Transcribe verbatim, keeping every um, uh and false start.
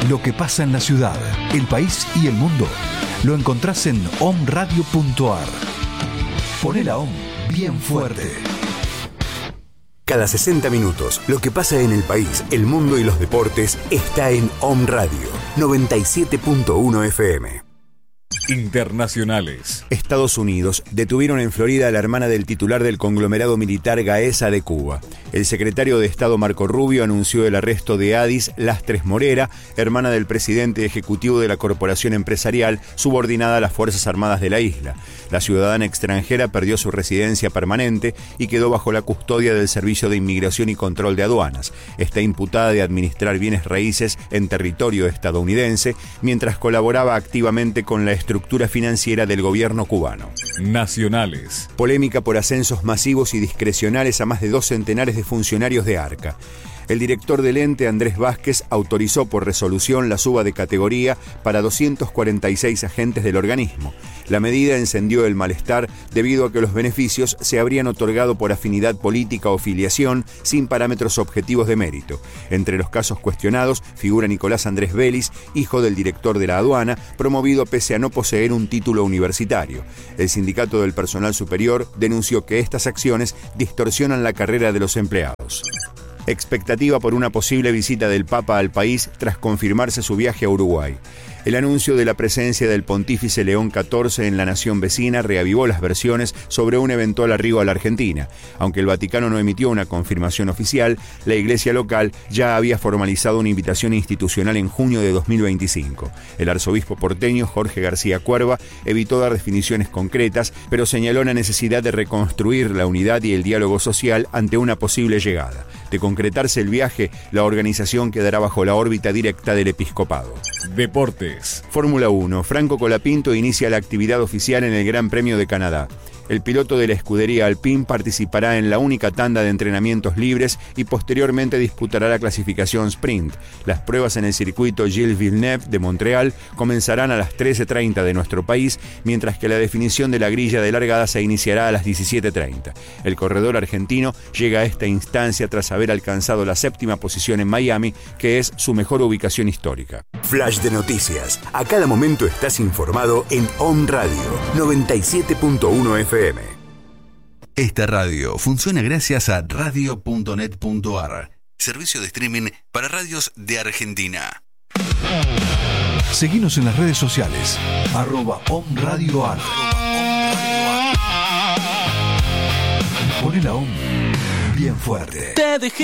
Lo que pasa en la ciudad, el país y el mundo lo encontrás en om radio punto a r. Poné la O M bien fuerte. Cada sesenta minutos, lo que pasa en el país, el mundo y los deportes está en O M Radio noventa y siete punto uno F M. Internacionales. Estados Unidos detuvieron en Florida a la hermana del titular del conglomerado militar Gaesa de Cuba. El secretario de Estado Marco Rubio anunció el arresto de Adis Lastres Morera, hermana del presidente ejecutivo de la corporación empresarial subordinada a las Fuerzas Armadas de la isla. La ciudadana extranjera perdió su residencia permanente y quedó bajo la custodia del Servicio de Inmigración y Control de Aduanas. Está imputada de administrar bienes raíces en territorio estadounidense mientras colaboraba activamente con la estructura financiera del gobierno cubano. Nacionales. Polémica por ascensos masivos y discrecionales a más de dos centenares de funcionarios de ARCA. El director del ente, Andrés Vázquez, autorizó por resolución la suba de categoría para doscientos cuarenta y seis agentes del organismo. La medida encendió el malestar debido a que los beneficios se habrían otorgado por afinidad política o filiación sin parámetros objetivos de mérito. Entre los casos cuestionados figura Nicolás Andrés Vélez, hijo del director de la aduana, promovido pese a no poseer un título universitario. El sindicato del personal superior denunció que estas acciones distorsionan la carrera de los empleados. Expectativa por una posible visita del Papa al país tras confirmarse su viaje a Uruguay. El anuncio de la presencia del pontífice León catorce en la nación vecina reavivó las versiones sobre un eventual arribo a la Argentina. Aunque el Vaticano no emitió una confirmación oficial, la iglesia local ya había formalizado una invitación institucional en junio de dos mil veinticinco. El arzobispo porteño Jorge García Cuerva evitó dar definiciones concretas, pero señaló la necesidad de reconstruir la unidad y el diálogo social ante una posible llegada. De concretarse el viaje, la organización quedará bajo la órbita directa del episcopado. Deportes. Fórmula uno. Franco Colapinto inicia la actividad oficial en el Gran Premio de Canadá. El piloto de la escudería Alpine participará en la única tanda de entrenamientos libres y posteriormente disputará la clasificación sprint. Las pruebas en el circuito Gilles Villeneuve de Montreal comenzarán a las trece treinta de nuestro país, mientras que la definición de la grilla de largada se iniciará a las diecisiete treinta. El corredor argentino llega a esta instancia tras haber alcanzado la séptima posición en Miami, que es su mejor ubicación histórica. Flash de noticias. A cada momento estás informado en O M Radio noventa y siete punto uno F M. Esta radio funciona gracias a radio punto net punto a r, servicio de streaming para radios de Argentina. Seguinos en las redes sociales, arroba O M Radio A R. Poné la O M bien fuerte.